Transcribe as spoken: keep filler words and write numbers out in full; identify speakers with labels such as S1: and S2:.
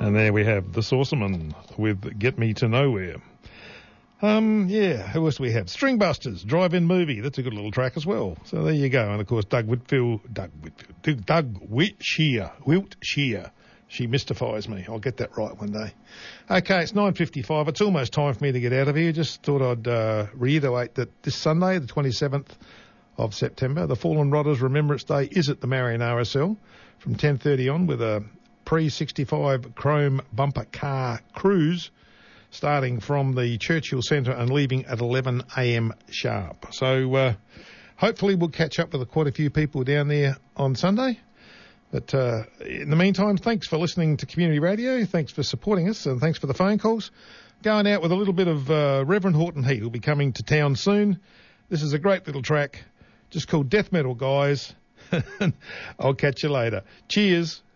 S1: And there we have the Saucerman with Get Me to Nowhere. Um, yeah, who else do we have? Stringbusters, Drive-In Movie. That's a good little track as well. So there you go. And, of course, Doug Whitfield, Doug Whitfield, Doug Wiltshire, Wiltshire. She mystifies me. I'll get that right one day. Okay, it's nine fifty-five. It's almost time for me to get out of here. Just thought I'd uh, reiterate that this Sunday, the twenty-seventh of September, the Fallen Rodders Remembrance Day is at the Marion R S L from ten thirty on with a pre sixty-five chrome bumper car cruise starting from the Churchill Centre and leaving at eleven a.m. sharp. So uh, hopefully we'll catch up with quite a few people down there on Sunday. But uh, in the meantime, thanks for listening to Community Radio. Thanks for supporting us, and thanks for the phone calls. Going out with a little bit of uh, Reverend Horton Heat, who'll be coming to town soon. This is a great little track, just called Death Metal Guys. I'll catch you later. Cheers.